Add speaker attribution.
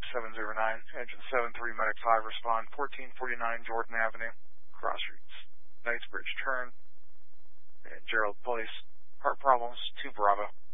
Speaker 1: 709, engine 73, medic 5, respond 1449 Jordan Avenue, cross streets, Knightsbridge turn, and Gerald Place, heart problems, 2 Bravo.